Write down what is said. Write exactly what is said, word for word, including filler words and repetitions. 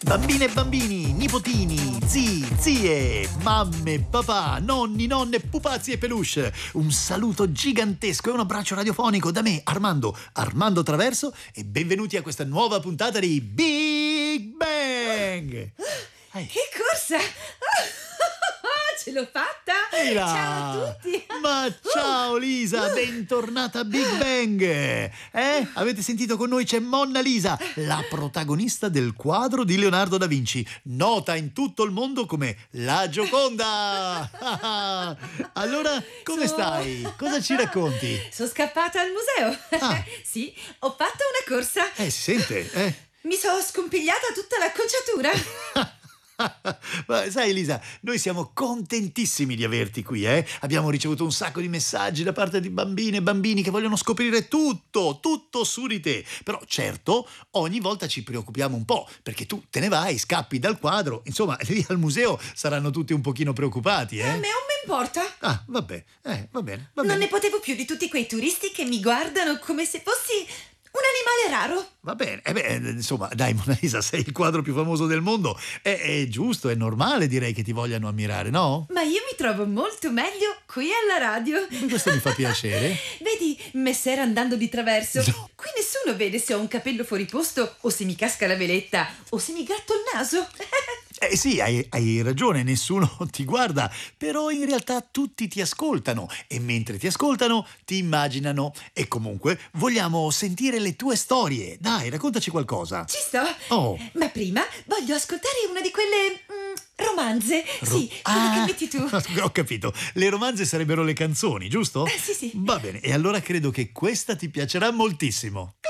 Bambine e bambini, nipotini, zii, zie, mamme, papà, nonni, nonne, pupazzi e peluche. Un saluto gigantesco e un abbraccio radiofonico da me, Armando, Armando Traverso, e benvenuti a questa nuova puntata di Big Bang. Ehi. Che corsa! Ce l'ho fatta! Ehi là. Ciao a tutti! Ma ciao Lisa, bentornata a Big Bang! Eh? Avete sentito, con noi c'è Monna Lisa, la protagonista del quadro di Leonardo da Vinci, nota in tutto il mondo come la Gioconda! Allora, come So- stai? Cosa ci racconti? Sono scappata al museo! Ah. Sì, ho fatto una corsa! Eh, si sente, eh? Mi sono scompigliata tutta l'acconciatura! Ma sai Elisa, noi siamo contentissimi di averti qui, eh? Abbiamo ricevuto un sacco di messaggi da parte di bambine e bambini che vogliono scoprire tutto, tutto su di te. Però certo, ogni volta ci preoccupiamo un po', perché tu te ne vai, scappi dal quadro. Insomma, lì al museo saranno tutti un pochino preoccupati, A eh? me non mi importa! Ah, vabbè, eh, va bene, va Non bene. ne potevo più di tutti quei turisti che mi guardano come se fossi un animale raro! Va bene, eh beh, insomma, dai Mona Lisa, sei il quadro più famoso del mondo. È, è giusto, è normale, direi, che ti vogliano ammirare, no? Ma io mi trovo molto meglio qui alla radio! Questo mi fa piacere. Vedi, Messere andando di traverso. No. Qui nessuno vede se ho un capello fuori posto o se mi casca la veletta o se mi gratto il naso. Eh sì, hai, hai ragione, nessuno ti guarda, però in realtà tutti ti ascoltano e mentre ti ascoltano ti immaginano. E comunque vogliamo sentire le tue storie. Dai, raccontaci qualcosa. Ci sto. Oh. Ma prima voglio ascoltare una di quelle mm, romanze. Ro- Sì, quelle Ah, che metti tu. Ho capito, le romanze sarebbero le canzoni, giusto? Eh, sì, sì. Va bene, e allora credo che questa ti piacerà moltissimo.